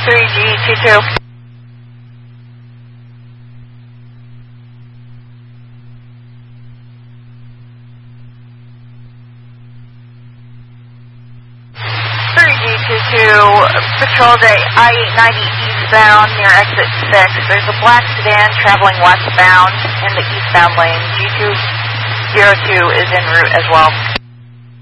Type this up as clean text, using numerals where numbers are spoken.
3G22. 3G22, patrol day I-890 eastbound near exit 6. There's a black sedan traveling westbound in the eastbound lane. G202 is en route as well.